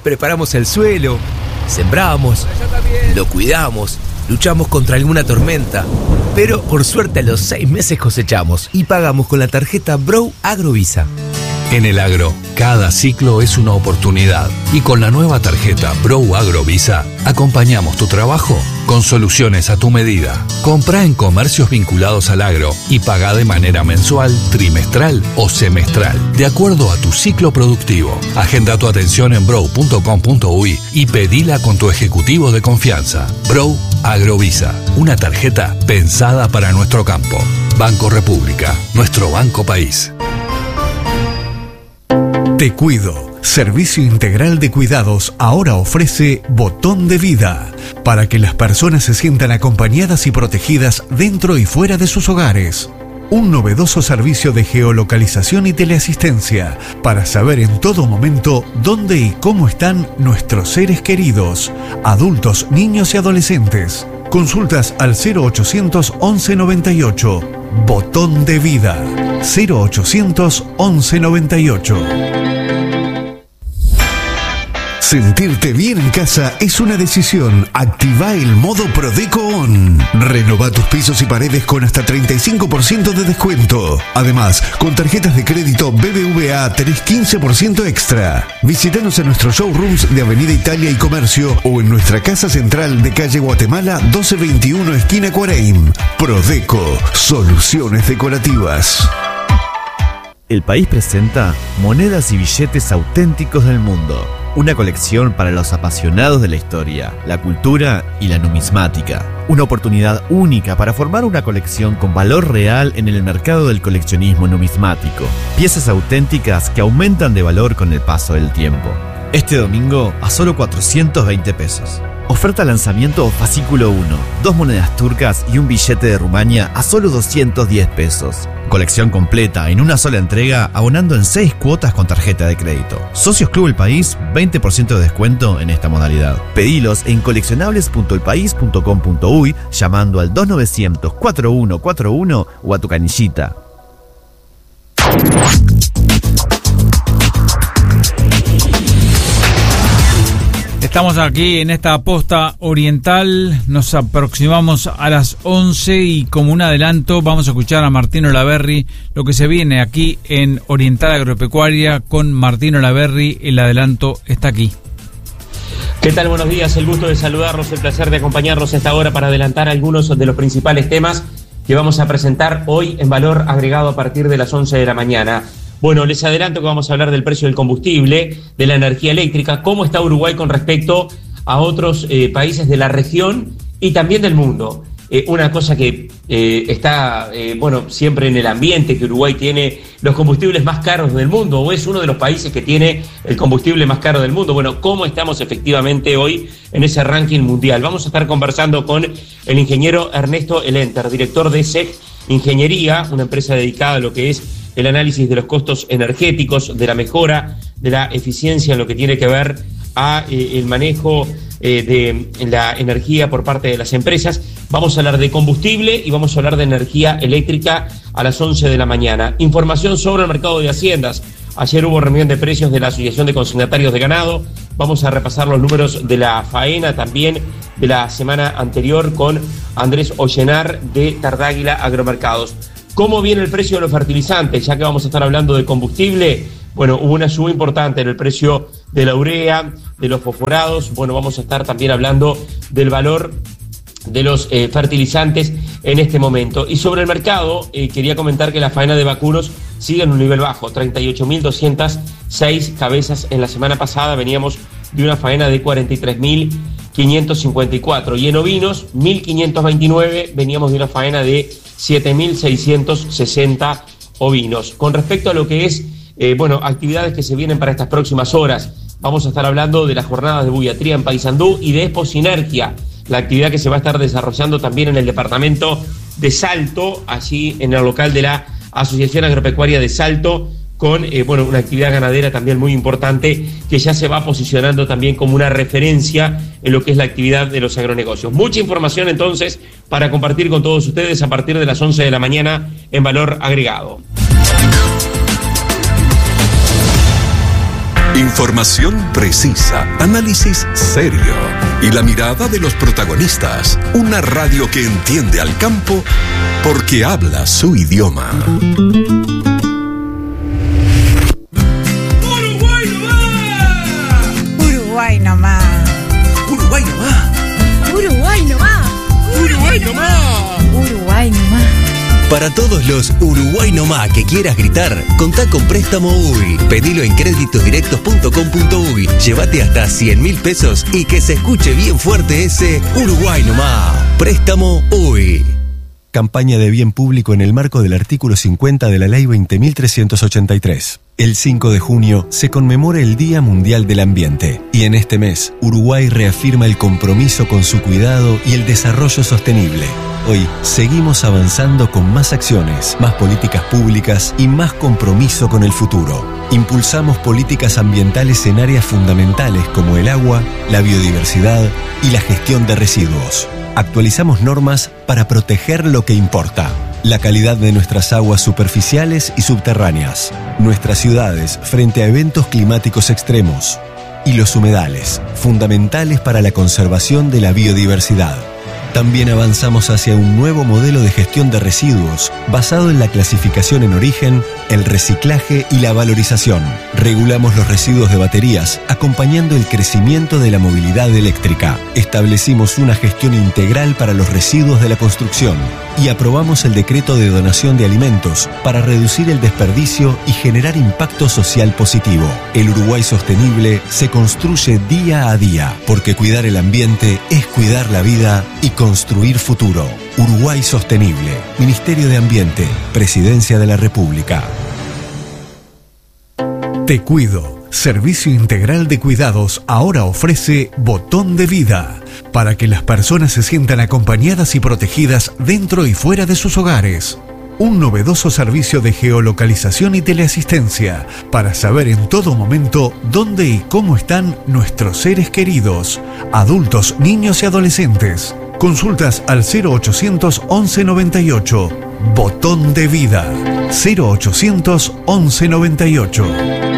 preparamos el suelo, sembramos, lo cuidamos, luchamos contra alguna tormenta. Pero por suerte a los 6 meses cosechamos y pagamos con la tarjeta Bro Agrovisa. En el agro, cada ciclo es una oportunidad. Y con la nueva tarjeta Bro Agrovisa, acompañamos tu trabajo con soluciones a tu medida. Comprá en comercios vinculados al agro y pagá de manera mensual, trimestral o semestral, de acuerdo a tu ciclo productivo. Agenda tu atención en bro.com.uy y pedila con tu ejecutivo de confianza. Bro Agrovisa, una tarjeta pensada para nuestro campo. Banco República, nuestro banco país. Te Cuido, servicio integral de cuidados, ahora ofrece Botón de Vida, para que las personas se sientan acompañadas y protegidas dentro y fuera de sus hogares. Un novedoso servicio de geolocalización y teleasistencia, para saber en todo momento dónde y cómo están nuestros seres queridos, adultos, niños y adolescentes. Consultas al 0800 11 98. Botón de Vida. 0800 11 98. Sentirte bien en casa es una decisión. Activa el modo Prodeco On. Renova tus pisos y paredes con hasta 35% de descuento. Además, con tarjetas de crédito BBVA tenés 15% extra. Visítanos en nuestros showrooms de Avenida Italia y Comercio o en nuestra casa central de calle Guatemala 1221 esquina Cuareim. Prodeco, soluciones decorativas. El País presenta Monedas y billetes auténticos del mundo. Una colección para los apasionados de la historia, la cultura y la numismática. Una oportunidad única para formar una colección con valor real en el mercado del coleccionismo numismático. Piezas auténticas que aumentan de valor con el paso del tiempo. Este domingo a solo 420 pesos. Oferta lanzamiento fascículo 1. 2 monedas turcas y un billete de Rumania a solo 210 pesos. Colección completa en una sola entrega, abonando en 6 cuotas con tarjeta de crédito. Socios Club El País, 20% de descuento en esta modalidad. Pedilos en coleccionables.elpaís.com.uy llamando al 2900-4141 o a tu canillita. Estamos aquí en esta posta oriental, nos aproximamos a las 11 y como un adelanto vamos a escuchar a Martín Olaverry, lo que se viene aquí en Oriental Agropecuaria con Martín Olaverry. El adelanto está aquí. ¿Qué tal? Buenos días, el gusto de saludarlos, el placer de acompañarnos a esta hora para adelantar algunos de los principales temas que vamos a presentar hoy en Valor Agregado a partir de las 11 de la mañana. Bueno, les adelanto que vamos a hablar del precio del combustible, de la energía eléctrica, cómo está Uruguay con respecto a otros países de la región y también del mundo. Una cosa que está, siempre en el ambiente, que Uruguay tiene los combustibles más caros del mundo, o es uno de los países que tiene el combustible más caro del mundo. Bueno, ¿cómo estamos efectivamente hoy en ese ranking mundial? Vamos a estar conversando con el ingeniero Ernesto Elenter, director de SEC Ingeniería, una empresa dedicada a lo que es el análisis de los costos energéticos, de la mejora, de la eficiencia en lo que tiene que ver a el manejo de la energía por parte de las empresas. Vamos a hablar de combustible y vamos a hablar de energía eléctrica a las 11 de la mañana. Información sobre el mercado de haciendas. Ayer hubo reunión de precios de la Asociación de Consignatarios de Ganado. Vamos a repasar los números de la faena también de la semana anterior con Andrés Ollenar de Tardáguila Agromercados. ¿Cómo viene el precio de los fertilizantes? Ya que vamos a estar hablando de combustible, bueno, hubo una suba importante en el precio de la urea, de los fosforados. Bueno, vamos a estar también hablando del valor de los fertilizantes en este momento. Y sobre el mercado, quería comentar que la faena de vacunos sigue en un nivel bajo, 38.206 cabezas en la semana pasada. Veníamos de una faena de 43.554. Y en ovinos, 1.529, veníamos de una faena de 7.660 ovinos. Con respecto a lo que es, actividades que se vienen para estas próximas horas, vamos a estar hablando de las jornadas de Bullatría en Paysandú y de Expo Sinergia, la actividad que se va a estar desarrollando también en el departamento de Salto, allí en el local de la Asociación Agropecuaria de Salto, con una actividad ganadera también muy importante que ya se va posicionando también como una referencia en lo que es la actividad de los agronegocios. Mucha información entonces para compartir con todos ustedes a partir de las 11 de la mañana en Valor Agregado. Información precisa, análisis serio y la mirada de los protagonistas. Una radio que entiende al campo porque habla su idioma. Uruguay nomás. Uruguay nomás. Uruguay nomás. Uruguay nomás. Uruguay nomás. Para todos los Uruguay nomás que quieras gritar, contá con Préstamo UY. Pedilo en créditosdirectos.com.uy. Llévate hasta 100.000 pesos y que se escuche bien fuerte ese Uruguay nomás. Préstamo UY. Campaña de bien público en el marco del artículo 50 de la Ley 20.383. El 5 de junio se conmemora el Día Mundial del Ambiente y en este mes Uruguay reafirma el compromiso con su cuidado y el desarrollo sostenible. Hoy seguimos avanzando con más acciones, más políticas públicas y más compromiso con el futuro. Impulsamos políticas ambientales en áreas fundamentales como el agua, la biodiversidad y la gestión de residuos. Actualizamos normas para proteger lo que importa. La calidad de nuestras aguas superficiales y subterráneas, nuestras ciudades frente a eventos climáticos extremos y los humedales, fundamentales para la conservación de la biodiversidad. También avanzamos hacia un nuevo modelo de gestión de residuos basado en la clasificación en origen, el reciclaje y la valorización. Regulamos los residuos de baterías, acompañando el crecimiento de la movilidad eléctrica. Establecimos una gestión integral para los residuos de la construcción y aprobamos el decreto de donación de alimentos para reducir el desperdicio y generar impacto social positivo. El Uruguay sostenible se construye día a día, porque cuidar el ambiente es cuidar la vida y construir futuro. Uruguay Sostenible, Ministerio de Ambiente, Presidencia de la República. Te Cuido, servicio integral de cuidados, ahora ofrece Botón de Vida, para que las personas se sientan acompañadas y protegidas dentro y fuera de sus hogares. Un novedoso servicio de geolocalización y teleasistencia para saber en todo momento dónde y cómo están nuestros seres queridos, adultos, niños y adolescentes. Consultas al 0800 11 98. Botón de Vida. 0800 11 98.